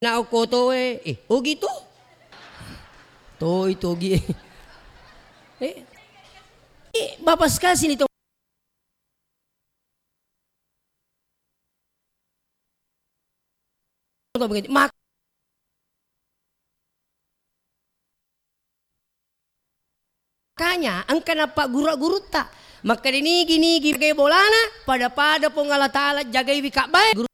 Na ako to o gitu. To ito gi. Bapas kasi nito. Makanya ang kanapa guru-guru ta. Maka ini gini kayak bolana pada pong Allah Ta'ala jagai wika baik guru